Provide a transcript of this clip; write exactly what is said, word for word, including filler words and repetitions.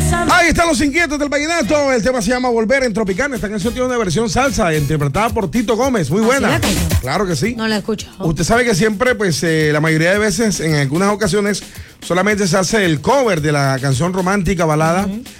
Ahí están los inquietos del vallenato. El tema se llama Volver en Tropicana. Esta canción tiene una versión salsa interpretada por Tito Gómez. Muy buena. ¿Sí la claro que sí. No la he escuchado. Usted sabe que siempre, pues, eh, la mayoría de veces, en algunas ocasiones, solamente se hace el cover de la canción romántica, balada. Uh-huh.